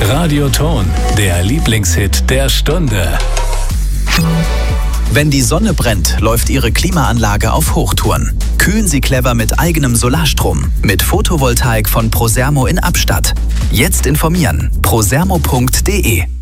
Radioton, der Lieblingshit der Stunde. Wenn die Sonne brennt, läuft Ihre Klimaanlage auf Hochtouren. Kühlen Sie clever mit eigenem Solarstrom. Mit Photovoltaik von Prosermo in Abstatt. Jetzt informieren. prosermo.de